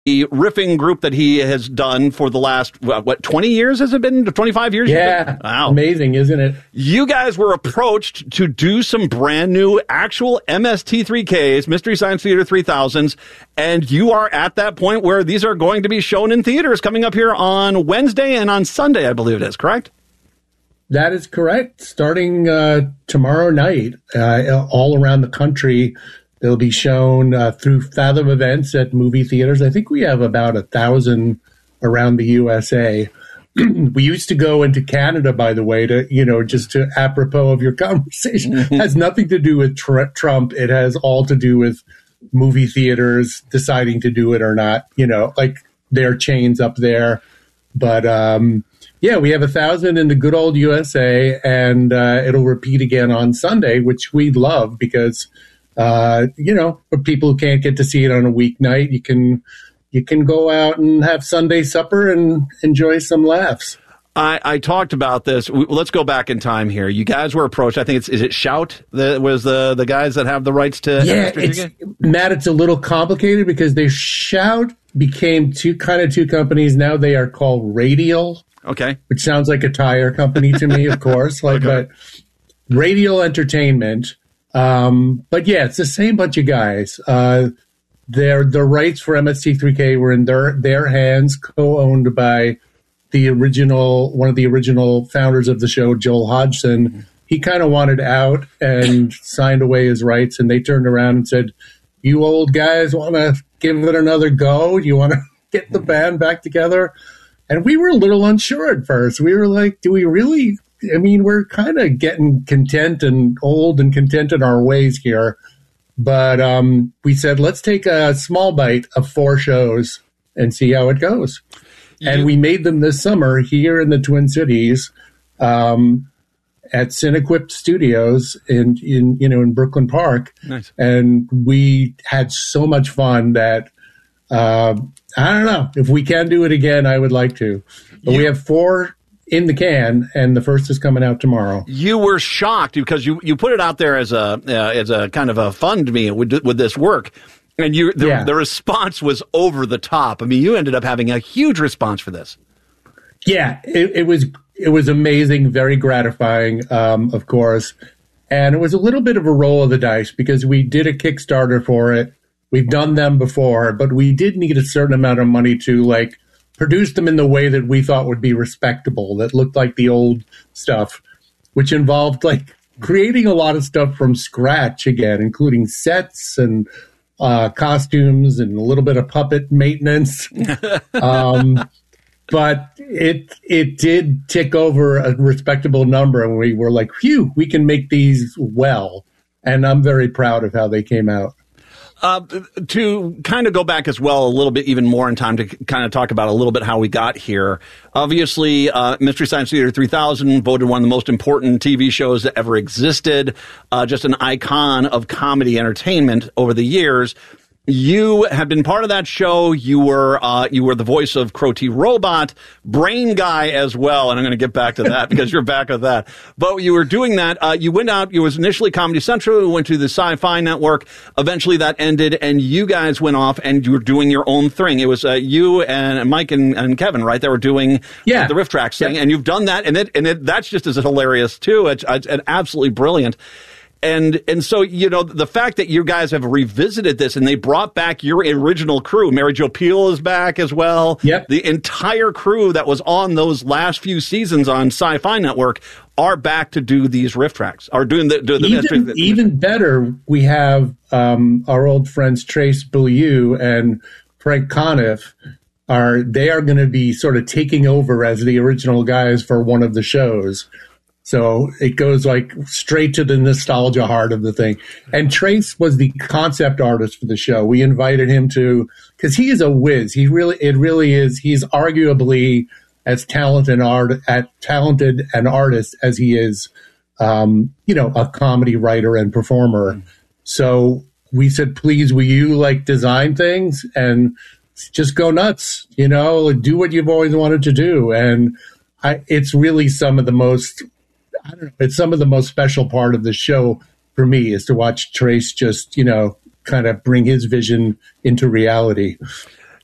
the riffing group that he has done for the last, 20 years has it been? 25 years? Yeah. Wow. Amazing, isn't it? You guys were approached to do some brand new actual MST3Ks, Mystery Science Theater 3000s, and you are at that point where these are going to be shown in theaters coming up here on Wednesday and on Sunday, I believe it is, correct? That is correct. Starting tomorrow night, all around the country, they'll be shown through Fathom Events at movie theaters. I think we have about 1,000 around the USA. We used to go into Canada, by the way, just to apropos of your conversation. It has nothing to do with Trump. It has all to do with movie theaters deciding to do it or not, like their chains up there. But we have 1,000 in the good old USA, and it'll repeat again on Sunday, which we love because for people who can't get to see it on a weeknight, you can go out and have Sunday supper and enjoy some laughs. I talked about this. Let's go back in time here. You guys were approached. I think is it Shout that was the guys that have the rights to? Yeah, Matt. It's a little complicated because Shout became two companies. Now they are called Radial. Okay, which sounds like a tire company to me, of course. But Radial Entertainment. But yeah, it's the same bunch of guys. The rights for MST3K were in their hands, co-owned by one of the original founders of the show, Joel Hodgson. He kind of wanted out and signed away his rights, and they turned around and said, "You old guys want to give it another go? You want to get the band back together?" And we were a little unsure at first. We were like, do we really? I mean, we're kind of getting content and old and content in our ways here. But we said, let's take a small bite of 4 shows and see how it goes. And we made them this summer here in the Twin Cities at Cinequip Studios in Brooklyn Park. Nice. And we had so much fun that I don't know. If we can do it again, I would like to. But we have 4 in the can, and the first is coming out tomorrow. You were shocked because you put it out there as a kind of a fund me with this work, and the response was over the top. I mean, you ended up having a huge response for this. Yeah, it was amazing, very gratifying, of course, and it was a little bit of a roll of the dice because we did a Kickstarter for it. We've done them before, but we did need a certain amount of money to produce them in the way that we thought would be respectable, that looked like the old stuff, which involved creating a lot of stuff from scratch again, including sets and costumes and a little bit of puppet maintenance. But it did tick over a respectable number, and we were like, phew, we can make these well. And I'm very proud of how they came out. To kind of go back as well a little bit even more in time to kind of talk about a little bit how we got here. Obviously, Mystery Science Theater 3000 voted one of the most important TV shows that ever existed, just an icon of comedy entertainment over the years. You have been part of that show. You were the voice of Crow T. Robot, Brain Guy as well, and I'm going to get back to that because you're back with that. But you were doing that. You went out. It was initially Comedy Central. You went to the Sci-Fi Network. Eventually, that ended, and you guys went off and you were doing your own thing. It was you and Mike and Kevin, right? They were doing the Riff Tracks thing, and you've done that, and that's just as hilarious too. It's absolutely brilliant. And so, the fact that you guys have revisited this and they brought back your original crew, Mary Jo Pehl is back as well. Yep. The entire crew that was on those last few seasons on Sci-Fi Network are back to do these riff tracks, are doing the even better. We have our old friends Trace Beaulieu and Frank Conniff. They are going to be sort of taking over as the original guys for one of the shows. So it goes straight to the nostalgia heart of the thing. And Trace was the concept artist for the show. We invited him because he is a whiz. It really is. He's arguably as talented an artist as he is, a comedy writer and performer. Mm. So we said, please, will you design things and just go nuts, do what you've always wanted to do. And it's really some of the most special part of the show for me is to watch Trace just, kind of bring his vision into reality.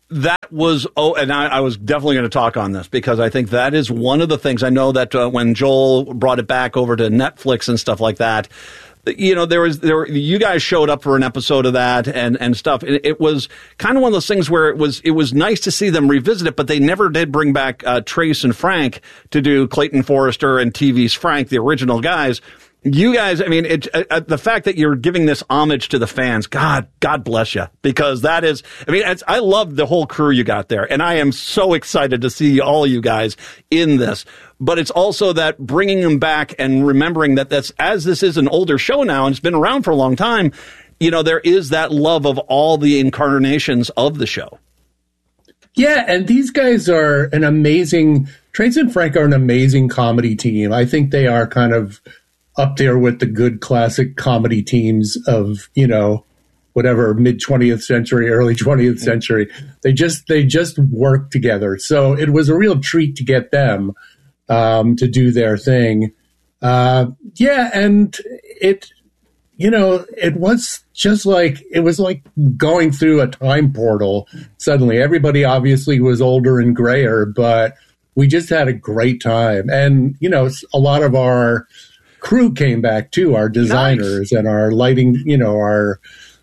That was, and I was definitely going to talk on this because I think that is one of the things. I know that when Joel brought it back over to Netflix and stuff like that, you know, you guys showed up for an episode of that and stuff. It was kind of one of those things where it was nice to see them revisit it, but they never did bring back Trace and Frank to do Clayton Forrester and TV's Frank, the original guys. You guys, I mean, the fact that you're giving this homage to the fans, God bless you, because that is, I mean, I love the whole crew you got there, and I am so excited to see all you guys in this. But it's also that bringing them back and remembering that as this is an older show now and it's been around for a long time, you know, there is that love of all the incarnations of the show. Yeah, and these guys are an amazing, Trace and Frank are an amazing comedy team. I think they are kind of up there with the good classic comedy teams of, you know, whatever, mid 20th century, early 20th century. They just work together. So it was a real treat to get them to do their thing. Yeah, and it, you know, it was just like, it was like going through a time portal. Suddenly everybody obviously was older and grayer, but we just had a great time. And, you know, a lot of our crew came back too, our designers. Nice. And our lighting, you know, our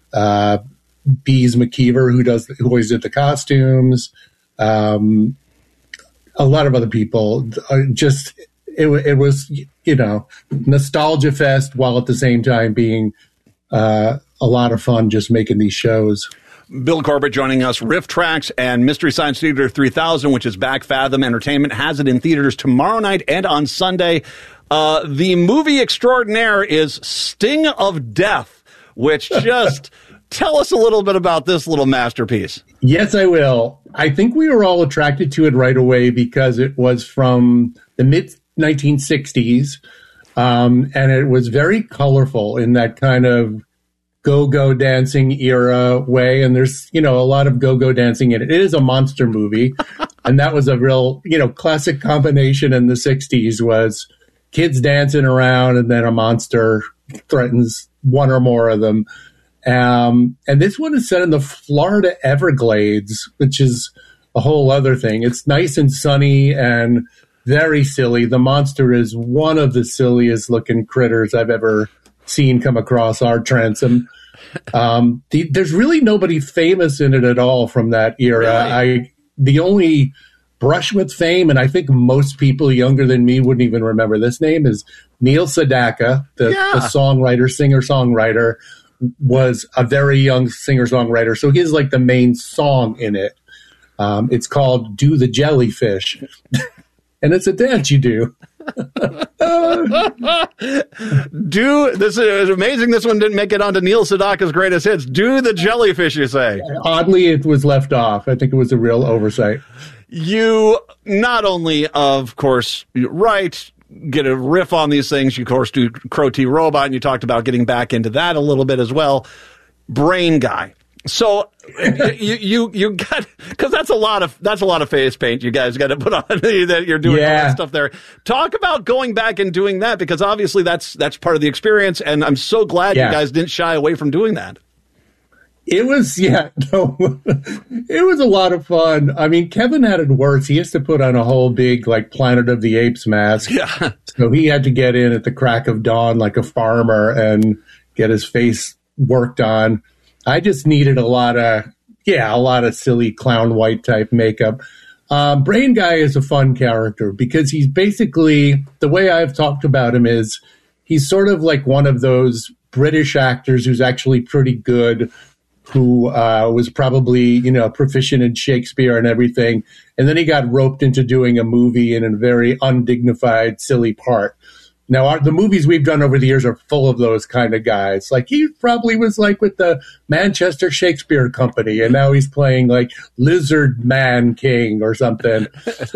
Bees McKeever, who always did the costumes, a lot of other people. Just it was, you know, nostalgia fest while at the same time being a lot of fun just making these shows. Bill Corbett joining us. Riff Tracks and Mystery Science Theater 3000, which is back. Fathom Entertainment has it in theaters tomorrow night and on Sunday. The movie extraordinaire is Sting of Death, which just tell us a little bit about this little masterpiece. Yes, I will. I think we were all attracted to it right away because it was from the mid-1960s, and it was very colorful in that kind of go-go dancing era way. And there's, you know, a lot of go-go dancing in it. It is a monster movie, and that was a real, you know, classic combination in the 60s was kids dancing around and then a monster threatens one or more of them. And this one is set in the Florida Everglades, which is a whole other thing. It's nice and sunny and very silly. The monster is one of the silliest looking critters I've ever seen come across our transom. There's really nobody famous in it at all from that era. Really? The only brush with fame, and I think most people younger than me wouldn't even remember this name, is Neil Sedaka, the songwriter, singer-songwriter, was a very young singer-songwriter. So he's like the main song in it. It's called Do the Jellyfish. And it's a dance you do. This is amazing. This one didn't make it onto Neil Sedaka's greatest hits. Do the Jellyfish, you say? Oddly, it was left off. I think it was a real oversight. You not only, of course, write, get a riff on these things. You, of course, do Crow T Robot, and you talked about getting back into that a little bit as well. Brain Guy. So you got, because that's a lot of face paint you guys got to put on that you're doing all that stuff there. Talk about going back and doing that, because obviously that's part of the experience, and I'm so glad you guys didn't shy away from doing that. It was, it was a lot of fun. I mean, Kevin had it worse. He has to put on a whole big, like, Planet of the Apes mask. Yeah. So he had to get in at the crack of dawn like a farmer and get his face worked on. I just needed a lot of silly clown white type makeup. Brain Guy is a fun character because he's basically, the way I've talked about him is he's sort of like one of those British actors who's actually pretty good, who was probably, you know, proficient in Shakespeare and everything. And then he got roped into doing a movie in a very undignified, silly part. Now, the movies we've done over the years are full of those kind of guys. Like, he probably was like with the Manchester Shakespeare Company, and now he's playing like Lizard Man King or something.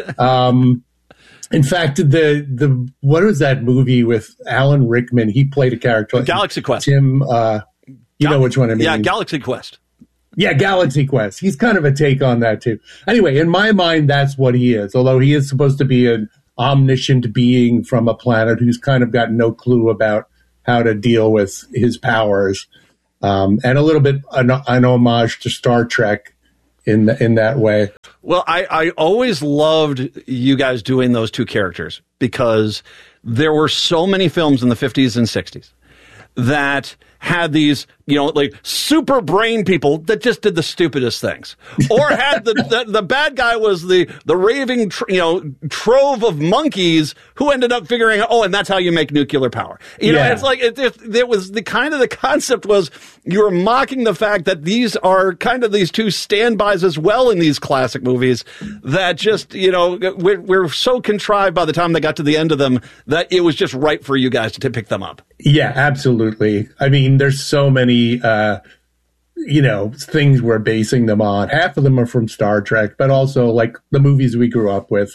In fact, the what was that movie with Alan Rickman? He played a character. Galaxy Quest. Tim, you know which one I mean. Yeah, Galaxy Quest. Yeah, Galaxy Quest. He's kind of a take on that, too. Anyway, in my mind, that's what he is, although he is supposed to be an omniscient being from a planet who's kind of got no clue about how to deal with his powers. And a little bit an homage to Star Trek in that way. Well, I always loved you guys doing those two characters because there were so many films in the 50s and 60s that had these, like super brain people that just did the stupidest things, or had the bad guy was the raving, trove of monkeys who ended up figuring out, and that's how you make nuclear power. It's like, there was the concept was you were mocking the fact that these are kind of these two standbys as well in these classic movies that just, we're so contrived by the time they got to the end of them that it was just right for you guys to pick them up. Yeah, absolutely. I mean, there's so many, things we're basing them on. Half of them are from Star Trek, but also like the movies we grew up with.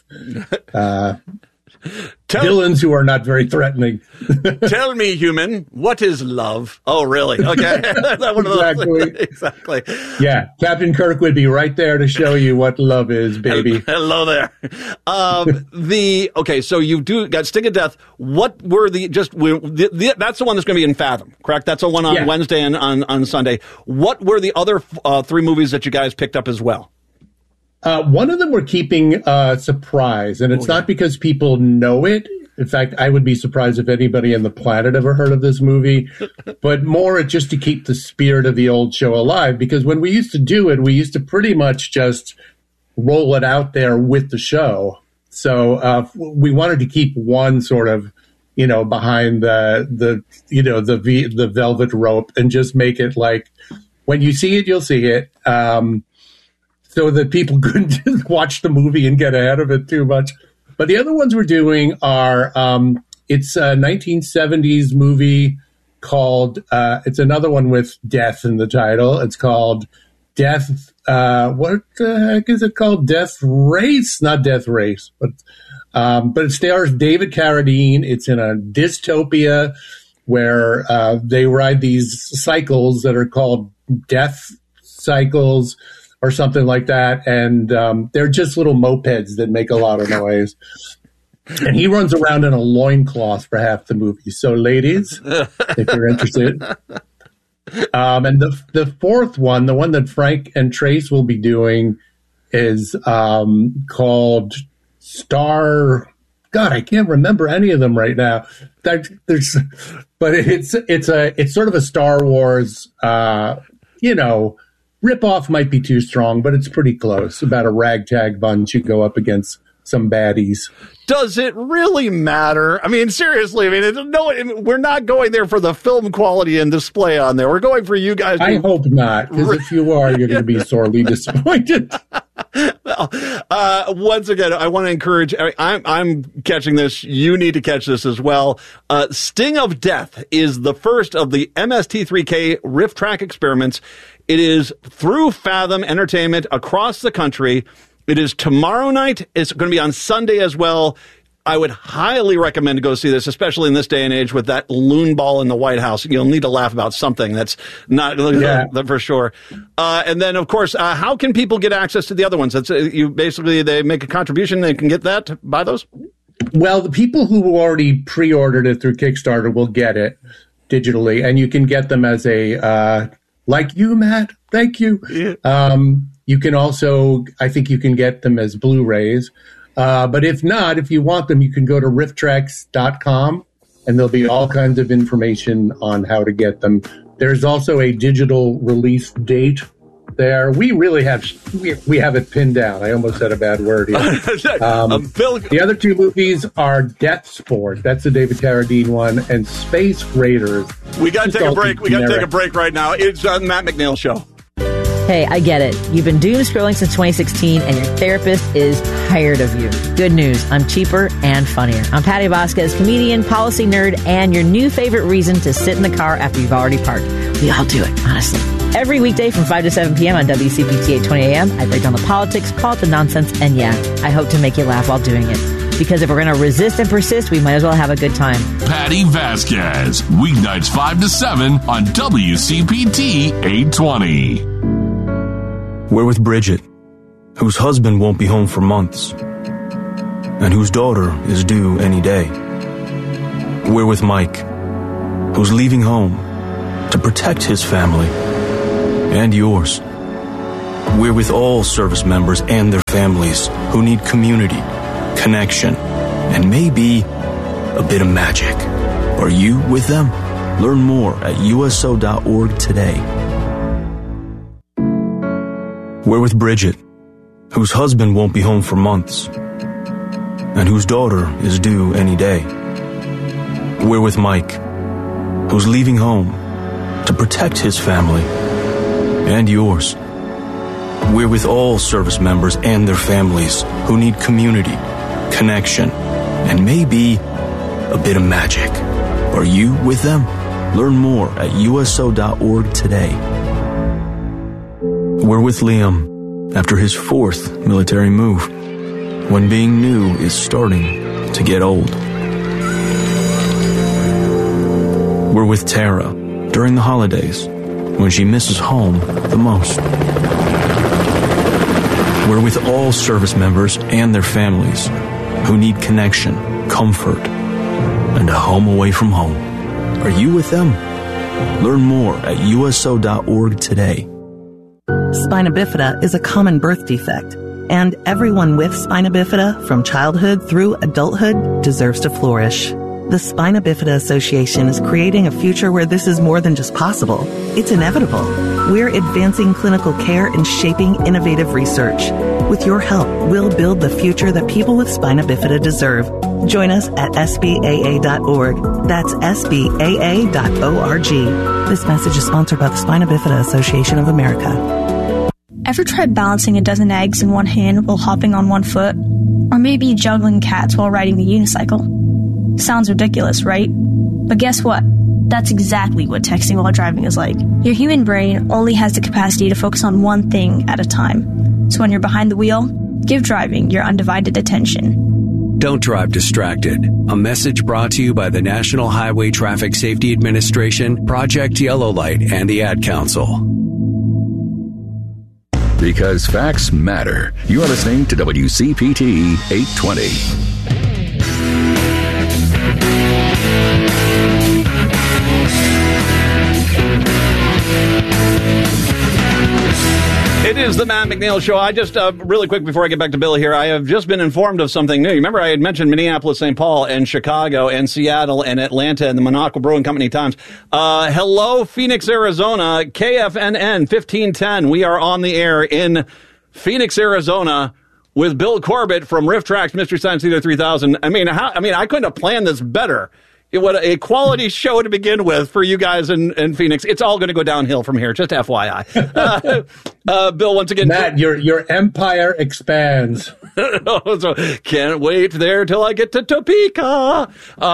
Villains who are not very threatening. Tell me, human, what is love? Oh, really? Okay. One of those exactly. Yeah. Captain Kirk would be right there to show you what love is, baby. Hello there. So you got Sting of Death. What were that's the one that's going to be in Fathom, correct? That's the one on Wednesday and on Sunday. What were the other three movies that you guys picked up as well? One of them we're keeping a surprise, and it's not because people know it. In fact, I would be surprised if anybody on the planet ever heard of this movie, but more just to keep the spirit of the old show alive, because when we used to do it, we used to pretty much just roll it out there with the show. So we wanted to keep one sort of, behind the velvet rope and just make it like, when you see it, you'll see it. So that people couldn't just watch the movie and get ahead of it too much. But the other ones we're doing are, it's a 1970s movie called, it's another one with death in the title. It's called Death, what the heck is it called? Death Race? Not Death Race, but it stars David Carradine. It's in a dystopia where they ride these cycles that are called death cycles, or something like that, and they're just little mopeds that make a lot of noise. And he runs around in a loincloth for half the movie. So, ladies, if you're interested. And the fourth one, the one that Frank and Trace will be doing, is called Star. God, I can't remember any of them right now. But it's sort of a Star Wars, rip-off might be too strong, but it's pretty close. About a ragtag bunch who go up against some baddies. Does it really matter? I mean, seriously, we're not going there for the film quality and display on there. We're going for you guys. I hope not, because if you are, you're going to be sorely disappointed. Well, once again, I want to encourage, I'm catching this. You need to catch this as well. Sting of Death is the first of the MST3K riff track experiments. It is through Fathom Entertainment across the country. It is tomorrow night. It's going to be on Sunday as well. I would highly recommend to go see this, especially in this day and age with that loon ball in the White House. You'll need to laugh about something that's not for sure. And then, of course, how can people get access to the other ones? That's they make a contribution. They can get that, buy those. Well, the people who already pre-ordered it through Kickstarter will get it digitally, and you can get them as a like you, Matt. Thank you. Yeah. You can also, I think, you can get them as Blu-rays. But if not, if you want them, you can go to rifftracks.com, and there'll be all kinds of information on how to get them. There's also a digital release date there. We really have we have it pinned down. I almost said a bad word here. The other two movies are Death Sport. That's the David Carradine one, and Space Raiders. We got to take a break. We got to take a break right now. It's on Matt McNeil Show. Hey, I get it. You've been doom scrolling since 2016 and your therapist is tired of you. Good news. I'm cheaper and funnier. I'm Patty Vasquez, comedian, policy nerd, and your new favorite reason to sit in the car after you've already parked. We all do it, honestly. Every weekday from 5 to 7 p.m. on WCPT 820 a.m., I break down the politics, call it the nonsense, and yeah, I hope to make you laugh while doing it. Because if we're going to resist and persist, we might as well have a good time. Patty Vasquez, weeknights 5 to 7 on WCPT 820. We're with Bridget, whose husband won't be home for months, and whose daughter is due any day. We're with Mike, who's leaving home to protect his family and yours. We're with all service members and their families who need community, connection, and maybe a bit of magic. Are you with them? Learn more at USO.org today. We're with Bridget, whose husband won't be home for months, and whose daughter is due any day. We're with Mike, who's leaving home to protect his family and yours. We're with all service members and their families who need community, connection, and maybe a bit of magic. Are you with them? Learn more at USO.org today. We're with Liam after his 4th military move, when being new is starting to get old. We're with Tara during the holidays, when she misses home the most. We're with all service members and their families who need connection, comfort, and a home away from home. Are you with them? Learn more at USO.org today. Spina bifida is a common birth defect, and everyone with spina bifida from childhood through adulthood deserves to flourish. The Spina Bifida Association is creating a future where this is more than just possible. It's inevitable. We're advancing clinical care and shaping innovative research. With your help, we'll build the future that people with spina bifida deserve. Join us at SBAA.org. That's SBAA.org. This message is sponsored by the Spina Bifida Association of America. Ever tried balancing a dozen eggs in one hand while hopping on one foot? Or maybe juggling cats while riding the unicycle? Sounds ridiculous, right? But guess what? That's exactly what texting while driving is like. Your human brain only has the capacity to focus on one thing at a time. So when you're behind the wheel, give driving your undivided attention. Don't drive distracted. A message brought to you by the National Highway Traffic Safety Administration, Project Yellow Light, and the Ad Council. Because facts matter. You are listening to WCPT 820. It is the Matt McNeil Show. I just, really quick before I get back to Bill here, I have just been informed of something new. Remember, I had mentioned Minneapolis, St. Paul, and Chicago, and Seattle, and Atlanta, and the Monaco Brewing Company Times. Hello, Phoenix, Arizona, KFNN 1510. We are on the air in Phoenix, Arizona, with Bill Corbett from Riff Tracks Mystery Science Theater 3000. I couldn't have planned this better. What a quality show to begin with for you guys in Phoenix. It's all going to go downhill from here, just FYI. Bill, once again. Matt, your empire expands. So, can't wait there till I get to Topeka.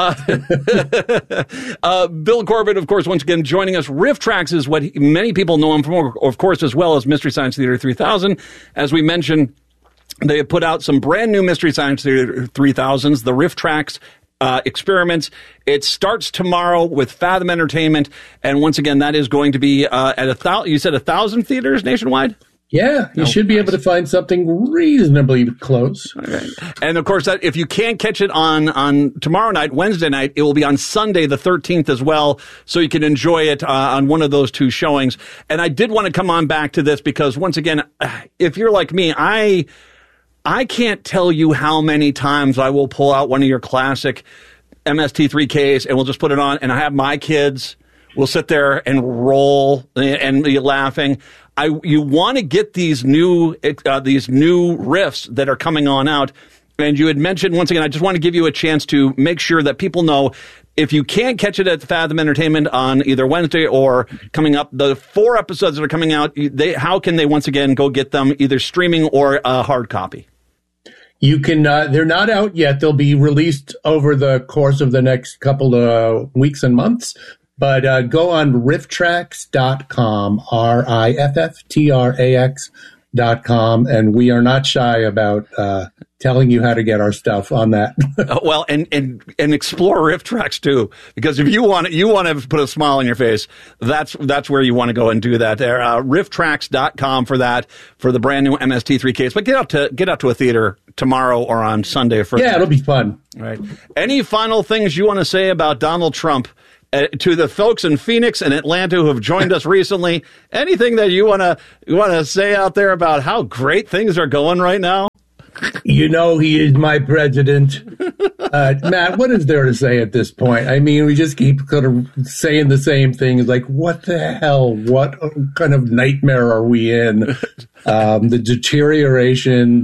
Bill Corbett, of course, once again joining us. Riff Tracks is what many people know him from, of course, as well as Mystery Science Theater 3000. As we mentioned, they have put out some brand new Mystery Science Theater 3000s, the Riff Tracks experiments. It starts tomorrow with Fathom Entertainment, and once again, that is going to be at 1,000. You said 1,000 theaters nationwide. Yeah, you should be able to find something reasonably close. Okay. And of course, that if you can't catch it on tomorrow night, Wednesday night, it will be on Sunday the 13th as well, so you can enjoy it on one of those two showings. And I did want to come on back to this because once again, if you're like me, I can't tell you how many times I will pull out one of your classic MST3Ks and we'll just put it on, and I have my kids will sit there and roll and be laughing. You want to get these new riffs that are coming on out. And you had mentioned, once again, I just want to give you a chance to make sure that people know if you can't catch it at Fathom Entertainment on either Wednesday or coming up, the 4 episodes that are coming out, how can they once again go get them either streaming or a hard copy? You can, they're not out yet. They'll be released over the course of the next couple of weeks and months. But go on rifftrax.com, rifftrax.com, and we are not shy about telling you how to get our stuff on that. Well, and explore Riff Tracks too, because if you want to put a smile on your face, that's where you want to go and do that. There, rifftrax.com for that, for the brand new MST3Ks. But get out to a theater tomorrow or on Sunday for it'll be fun. Right. Any final things you want to say about Donald Trump To the folks in Phoenix and Atlanta who have joined us recently, anything that you want to say out there about how great things are going right now? He is my president. Matt, what is there to say at this point? I mean, we just keep kind of saying the same thing. Like, what the hell? What kind of nightmare are we in? The deterioration,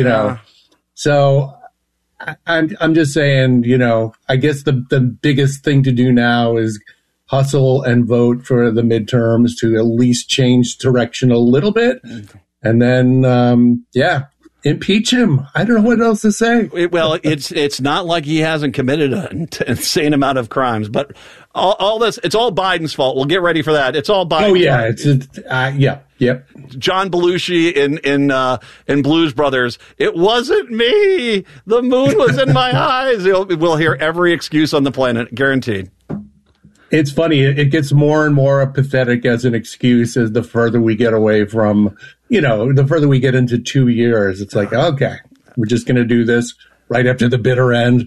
So I'm just saying, I guess the biggest thing to do now is hustle and vote for the midterms to at least change direction a little bit. And then, impeach him. I don't know what else to say. Well, it's not like he hasn't committed an insane amount of crimes, but all this, it's all Biden's fault. We'll get ready for that. It's all Biden. Oh yeah, yep. John Belushi in Blues Brothers. It wasn't me. The moon was in my eyes. We'll hear every excuse on the planet, guaranteed. It's funny. It gets more and more pathetic as an excuse as the further we get away from, the further we get into 2 years. It's like, okay, we're just going to do this right up to the bitter end.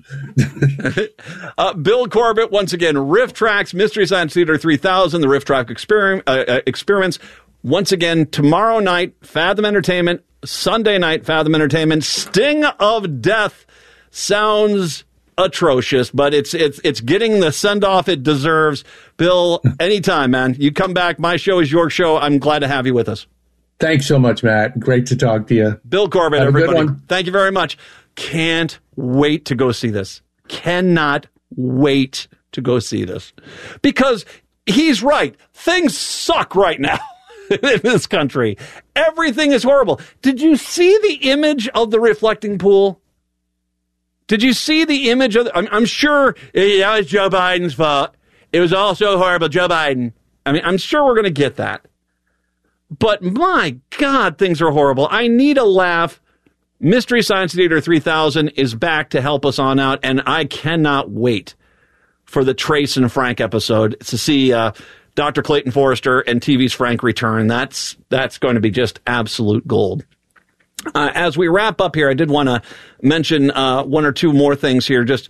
Bill Corbett, once again, RiffTrax, Mystery Science Theater 3000, the RiffTrax experiments. Once again, tomorrow night, Fathom Entertainment. Sunday night, Fathom Entertainment. Sting of Death sounds atrocious, but it's getting the send-off it deserves. Bill, anytime, man. You come back. My show is your show. I'm glad to have you with us. Thanks so much, Matt. Great to talk to you. Bill Corbett, have everybody. A good one. Thank you very much. Can't wait to go see this. Cannot wait to go see this. Because he's right. Things suck right now in this country. Everything is horrible. Did you see the image of the reflecting pool? Did you see the image of I'm sure that was Joe Biden's fault. It was all so horrible, Joe Biden. I mean, I'm sure we're going to get that. But my God, things are horrible. I need a laugh. Mystery Science Theater 3000 is back to help us on out, and I cannot wait for the Trace and Frank episode to see Dr. Clayton Forrester and TV's Frank return. That's going to be just absolute gold. As we wrap up here, I did want to mention one or two more things here. Just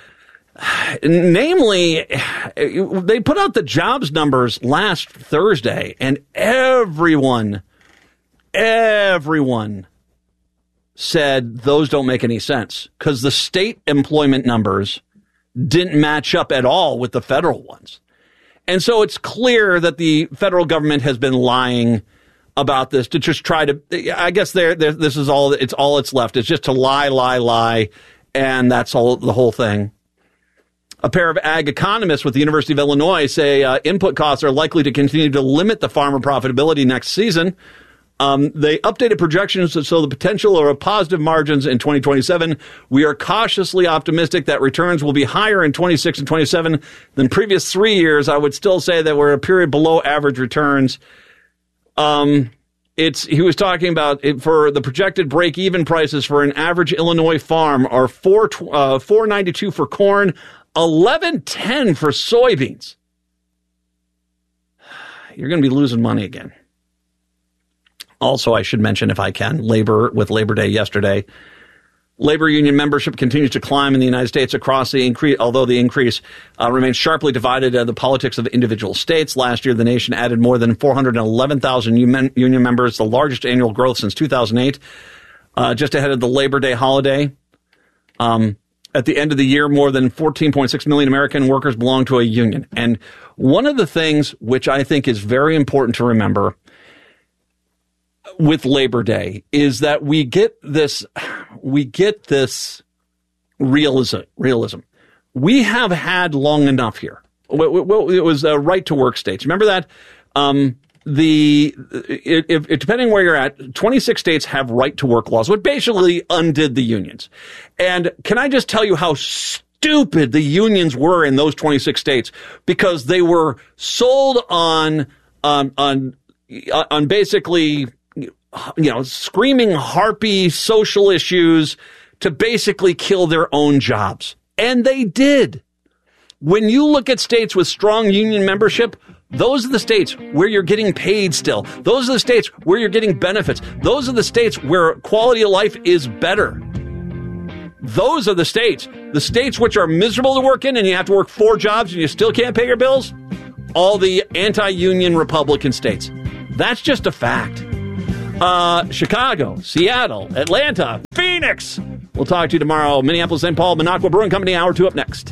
namely, they put out the jobs numbers last Thursday, and everyone said those don't make any sense because the state employment numbers didn't match up at all with the federal ones. And so it's clear that the federal government has been lying about this to just try to, I guess this is all, it's all it's left. It's just to lie. And that's all, the whole thing. A pair of ag economists with the University of Illinois say input costs are likely to continue to limit the farmer profitability next season. They updated projections so the potential are positive margins in 2027. We are cautiously optimistic that returns will be higher in 26 and 27 than previous 3 years. I would still say that we're a period below average returns. He was talking about for the projected break-even prices for an average Illinois farm are $4.92 for corn, $11.10 for soybeans. You're going to be losing money again. Also, I should mention, if I can, Labor Day yesterday. Labor union membership continues to climb in the United States across the increase, although the increase remains sharply divided in the politics of individual states. Last year, the nation added more than 411,000 union members, the largest annual growth since 2008, just ahead of the Labor Day holiday. At the end of the year, more than 14.6 million American workers belong to a union. And one of the things which I think is very important to remember with Labor Day is that we get this realism. We have had long enough here. It was right to work states. Remember that? Depending where you're at, 26 states have right to work laws, which basically undid the unions. And can I just tell you how stupid the unions were in those 26 states? Because they were sold on basically, screaming harpy social issues to basically kill their own jobs. And they did. When you look at states with strong union membership, those are the states where you're getting paid still. Those are the states where you're getting benefits. Those are the states where quality of life is better. Those are the states. The states which are miserable to work in and you have to work 4 jobs and you still can't pay your bills, all the anti-union Republican states. That's just a fact. Chicago, Seattle, Atlanta, Phoenix. We'll talk to you tomorrow. Minneapolis, St. Paul, Minocqua Brewing Company, Hour 2 up next.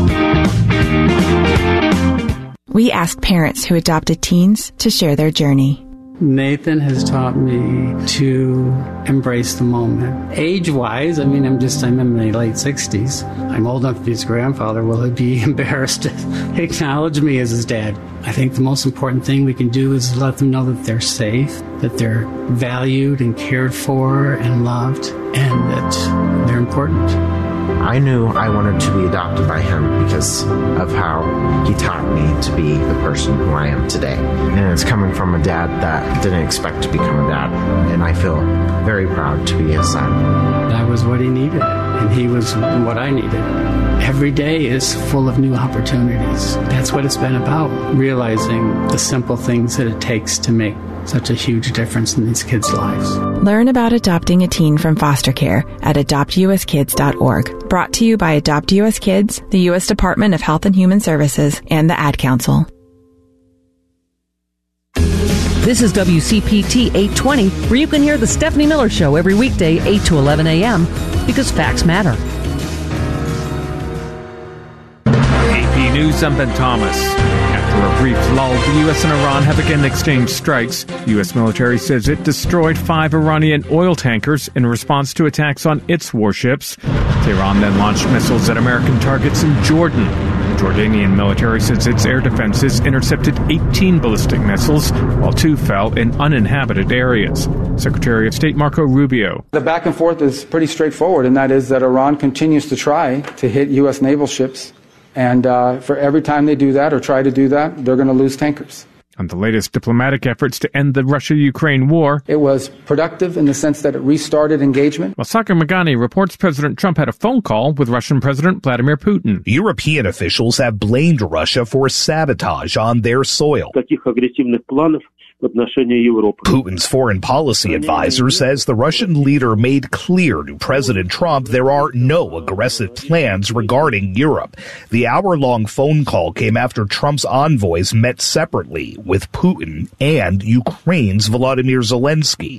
We asked parents who adopted teens to share their journey. Nathan has taught me to embrace the moment. Age-wise, I'm in my late 60s. I'm old enough to be his grandfather. Will he be embarrassed to acknowledge me as his dad? I think the most important thing we can do is let them know that they're safe, that they're valued and cared for and loved, and that they're important. I knew I wanted to be adopted by him because of how he taught me to be the person who I am today. And it's coming from a dad that didn't expect to become a dad. And I feel very proud to be his son. That was what he needed, and he was what I needed. Every day is full of new opportunities. That's what it's been about, realizing the simple things that it takes to make such a huge difference in these kids' lives. Learn about adopting a teen from foster care at adoptuskids.org. Brought to you by Adopt U.S. Kids, the U.S. Department of Health and Human Services, and the Ad Council. This is WCPT 820, where you can hear the Stephanie Miller Show every weekday, 8 to 11 a.m., because facts matter. AP News, I'm Ben Thomas. After a brief lull, the U.S. and Iran have again exchanged strikes. The U.S. military says it destroyed 5 Iranian oil tankers in response to attacks on its warships. Tehran then launched missiles at American targets in Jordan. The Jordanian military says its air defenses intercepted 18 ballistic missiles, while 2 fell in uninhabited areas. Secretary of State Marco Rubio. The back and forth is pretty straightforward, and that is that Iran continues to try to hit U.S. naval ships. And for every time they do that or try to do that, they're going to lose tankers. On the latest diplomatic efforts to end the Russia-Ukraine war, it was productive in the sense that it restarted engagement. While Sagar Meghani reports President Trump had a phone call with Russian President Vladimir Putin. European officials have blamed Russia for sabotage on their soil. Putin's foreign policy advisor says the Russian leader made clear to President Trump there are no aggressive plans regarding Europe. The hour-long phone call came after Trump's envoys met separately with Putin and Ukraine's Volodymyr Zelensky,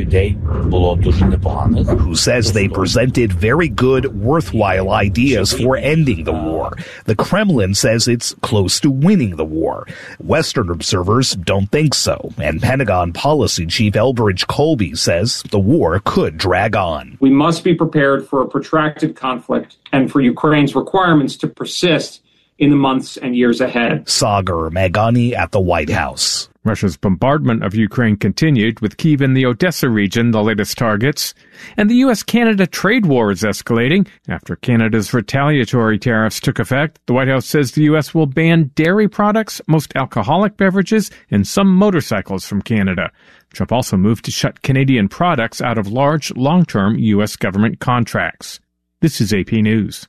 who says they presented very good, worthwhile ideas for ending the war. The Kremlin says it's close to winning the war. Western observers don't think so. And Pentagon Policy Chief Elbridge Colby says the war could drag on. We must be prepared for a protracted conflict and for Ukraine's requirements to persist in the months and years ahead. Sagar Meghani at the White House. Russia's bombardment of Ukraine continued, with Kyiv and the Odessa region the latest targets. And the U.S.-Canada trade war is escalating. After Canada's retaliatory tariffs took effect, the White House says the U.S. will ban dairy products, most alcoholic beverages, and some motorcycles from Canada. Trump also moved to shut Canadian products out of large, long-term U.S. government contracts. This is AP News.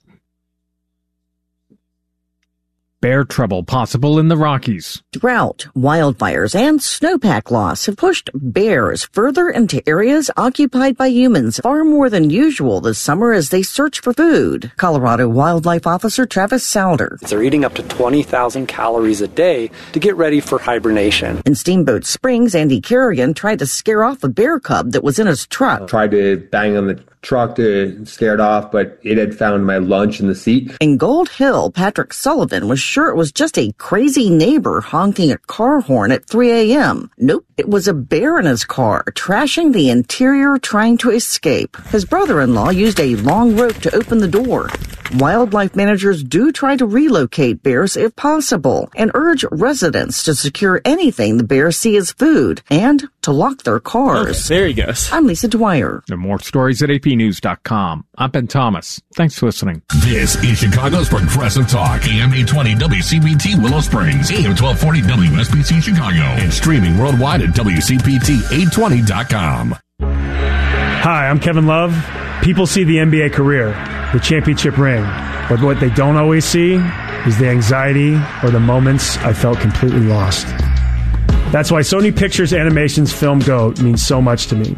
Bear trouble possible in the Rockies. Drought, wildfires, and snowpack loss have pushed bears further into areas occupied by humans far more than usual this summer as they search for food. Colorado Wildlife Officer Travis Souder. They're eating up to 20,000 calories a day to get ready for hibernation. In Steamboat Springs, Andy Kerrigan tried to scare off a bear cub that was in his truck. Tried to bang on the truck to scare it off, but it had found my lunch in the seat. In Gold Hill, Patrick Sullivan was sure it was just a crazy neighbor honking a car horn at 3 a.m. Nope, it was a bear in his car, trashing the interior trying to escape. His brother-in-law used a long rope to open the door. Wildlife managers do try to relocate bears if possible and urge residents to secure anything the bears see as food and to lock their cars. Okay, there he goes. I'm Lisa Dwyer. There are more stories at apnews.com. I'm Ben Thomas. Thanks for listening. This is Chicago's Progressive Talk, AM 820 WCPT Willow Springs, AM 1240 WSBC Chicago, and streaming worldwide at WCPT820.com. Hi, I'm Kevin Love. People see the NBA career, the championship ring, but what they don't always see is the anxiety or the moments I felt completely lost. That's why Sony Pictures Animation's Film GOAT means so much to me.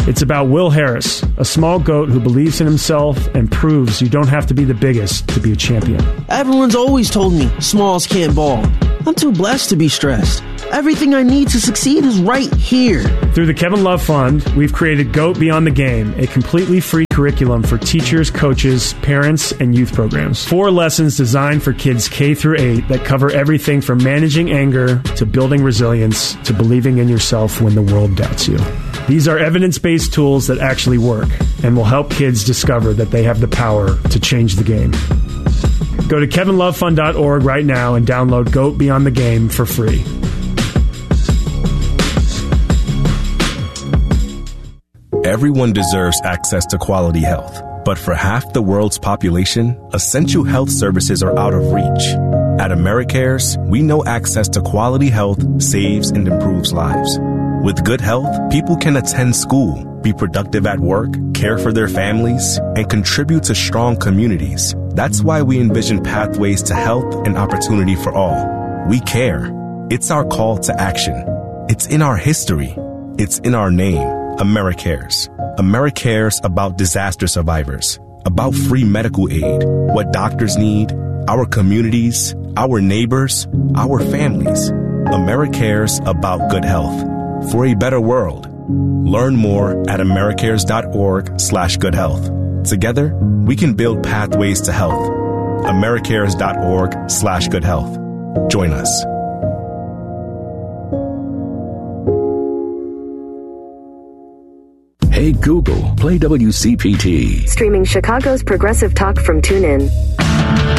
It's about Will Harris, a small goat who believes in himself and proves you don't have to be the biggest to be a champion. Everyone's always told me smalls can't ball. I'm too blessed to be stressed. Everything I need to succeed is right here. Through the Kevin Love Fund, we've created GOAT Beyond the Game, a completely free curriculum for teachers, coaches, parents, and youth programs. 4 lessons designed for kids K through 8 that cover everything from managing anger to building resilience to believing in yourself when the world doubts you. These are evidence-based tools that actually work and will help kids discover that they have the power to change the game. Go to kevinlovefund.org right now and download GOAT Beyond the Game for free. Everyone deserves access to quality health, but for half the world's population, essential health services are out of reach. At AmeriCares, we know access to quality health saves and improves lives. With good health, people can attend school, be productive at work, care for their families, and contribute to strong communities. That's why we envision pathways to health and opportunity for all. We care. It's our call to action. It's in our history. It's in our name. AmeriCares. AmeriCares about disaster survivors, about free medical aid, what doctors need, our communities, our neighbors, our families. AmeriCares about good health. For a better world. Learn more at americares.org/goodhealth. Together, we can build pathways to health. americares.org/goodhealth. Join us. Hey Google, play WCPT. Streaming Chicago's progressive talk from TuneIn.